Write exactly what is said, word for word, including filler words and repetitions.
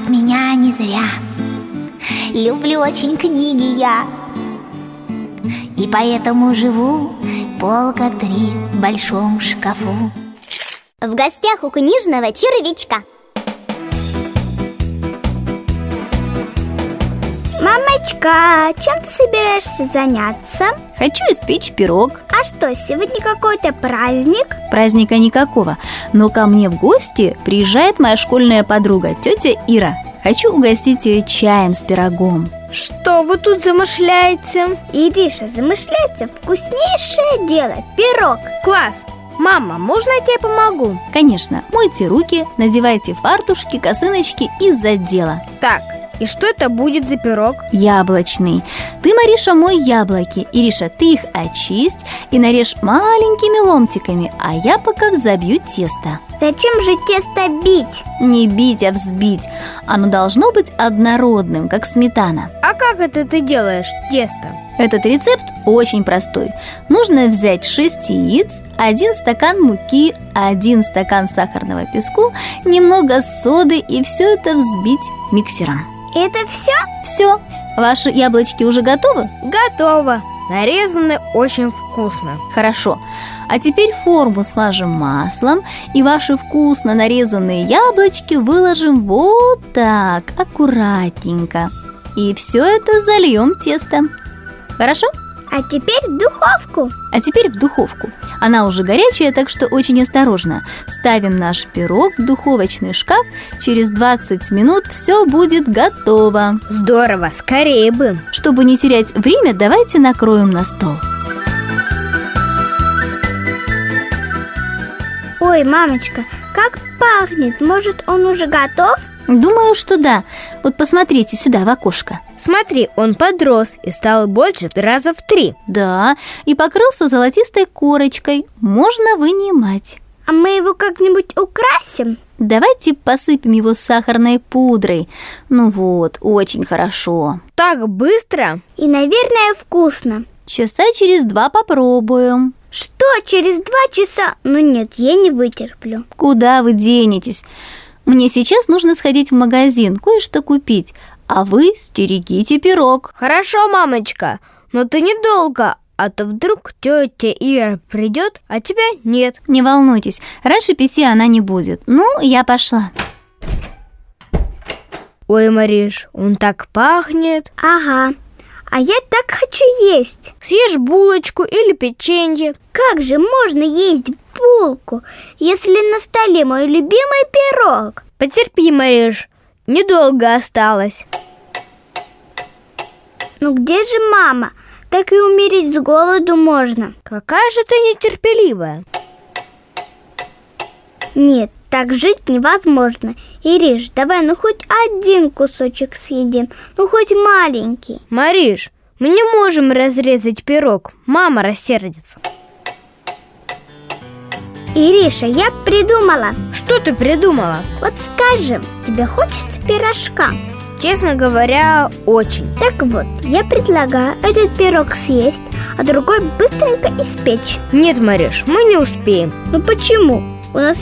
зовут меня не зря. Люблю очень книги я, и поэтому живу полка три в большом шкафу. В гостях у книжного червячка. Мамочка, чем ты собираешься заняться? Хочу испечь пирог. А что, сегодня какой-то праздник? Праздника никакого, но ко мне в гости приезжает моя школьная подруга, тетя Ира. Хочу угостить ее чаем с пирогом. Что вы тут замышляете? Ириша, замышляется вкуснейшее дело – пирог. Класс! Мама, можно я тебе помогу? Конечно, мойте руки, надевайте фартушки, косыночки и за дело. Так, и что это будет за пирог? Яблочный. Ты, Мариша, мой яблоки. Ириша, ты их очисть и нарежь маленькими ломтиками, а я пока взобью тесто. Зачем же тесто бить? Не бить, а взбить. Оно должно быть однородным, как сметана. А как это ты делаешь, тесто? Этот рецепт очень простой. Нужно взять шесть яиц, один стакан муки, один стакан сахарного песку, немного соды и все это взбить миксером. Это все? Все. Ваши яблочки уже готовы? Готово. Нарезаны очень вкусно. Хорошо. А теперь форму смажем маслом и ваши вкусно нарезанные яблочки выложим вот так, аккуратненько. И все это зальем тестом. Хорошо? А теперь в духовку. А теперь в духовку. Она уже горячая, так что очень осторожно. Ставим наш пирог в духовочный шкаф. Через двадцать минут все будет готово. Здорово, скорее бы. Чтобы не терять время, давайте накроем на стол. Ой, мамочка, как пахнет. Может, он уже готов? Думаю, что да. Вот посмотрите сюда, в окошко. Смотри, он подрос и стал больше раза в три. Да, и покрылся золотистой корочкой. Можно вынимать. А мы его как-нибудь украсим? Давайте посыпем его сахарной пудрой. Ну вот, очень хорошо. Так быстро? И, наверное, вкусно. Часа через два попробуем. Что, через два часа? Ну нет, я не вытерплю. Куда вы денетесь? Мне сейчас нужно сходить в магазин, кое-что купить. А вы стерегите пирог. Хорошо, мамочка, но ты недолго, а то вдруг тетя Ира придет, а тебя нет. Не волнуйтесь, раньше пяти она не будет. Ну, я пошла. Ой, Мариш, он так пахнет. Ага, а я так хочу есть. Съешь булочку или печенье. Как же можно есть булку, если на столе мой любимый пирог? Потерпи, Мариш, недолго осталось. Ну где же мама? Так и умереть с голоду можно. Какая же ты нетерпеливая. Нет, так жить невозможно. Ириш, давай ну хоть один кусочек съедим, ну хоть маленький. Мариш, мы не можем разрезать пирог, мама рассердится. Ириша, я придумала. Что ты придумала? Вот скажем, тебе хочется пирожка? Честно говоря, очень. Так вот, я предлагаю этот пирог съесть, а другой быстренько испечь. Нет, Мариш, мы не успеем. Ну почему? У нас